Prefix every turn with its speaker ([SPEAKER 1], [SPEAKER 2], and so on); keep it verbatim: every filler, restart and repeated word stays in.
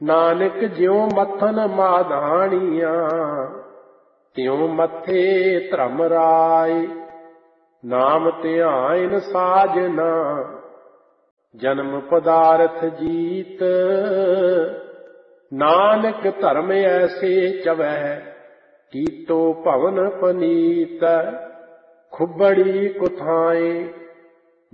[SPEAKER 1] ਨਾਨਕ ਜਿਉ ਮੱਥਨ ਮਾਧਾਣੀਆਂ ਤਿਉ ਮੱਥੇ ਧਰਮ ਰਾਏ। ਨਾਮ ਧਿਆਇਨ ਸਾਜਨਾ ਜਨਮ ਪਦਾਰਥ ਜੀਤ। ਨਾਨਕ ਧਰਮ ਐਸੇ ਚਵੈ ਕੀਤੋ ਭਵਨ ਪਨੀਤ। ਖੁੱਬੜੀ ਕੁਥਾਏ